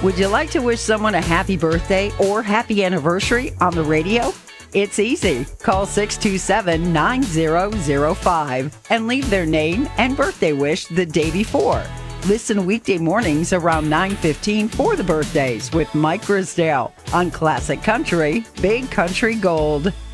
Would you like to wish someone a happy birthday or happy anniversary on the radio? It's easy. Call 627-9005 and leave their name and birthday wish the day before. Listen weekday mornings around 9:15 for the birthdays with Mike Grisdale on Classic Country, Big Country Gold.